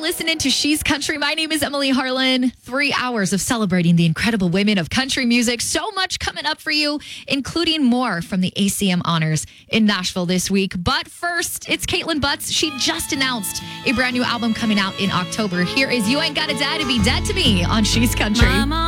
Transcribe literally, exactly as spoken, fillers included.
listening to She's Country. My name is Emily Harlan. Three hours of celebrating the incredible women of country music. So much coming up for you, including more from the A C M Honors in Nashville this week. But first, it's Caitlin Butts. She just announced a brand new album coming out in October. Here is You Ain't Got a Dad to Be Dead to Me on She's Country. Mama.